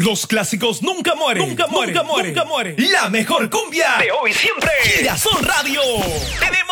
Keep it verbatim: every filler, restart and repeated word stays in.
Los clásicos nunca mueren. Nunca mueren. Nunca mueren. Nunca mueren. La mejor cumbia de hoy siempre. Girasol Radio. Tenemos